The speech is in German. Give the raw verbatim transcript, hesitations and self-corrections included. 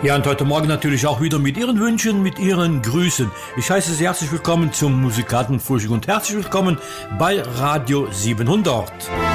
Ja, und heute Morgen natürlich auch wieder mit Ihren Wünschen, mit Ihren Grüßen. Ich heiße Sie herzlich willkommen zum Musikantenfrühstück und herzlich willkommen bei Radio siebenhundert.